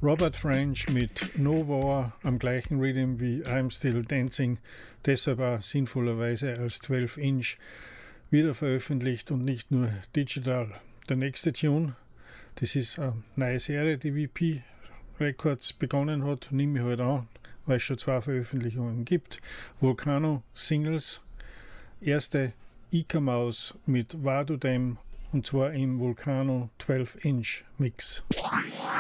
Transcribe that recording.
Robert French mit No War am gleichen Rhythm wie I'm Still Dancing, deshalb auch sinnvollerweise als 12-Inch wieder veröffentlicht und nicht nur digital. Der nächste Tune, das ist eine neue Serie, die VP Records begonnen hat, nehme ich halt an, weil es schon 2 Veröffentlichungen gibt. Volcano Singles, erste Ika Maus mit Wadu Dem und zwar im Volcano 12-Inch Mix.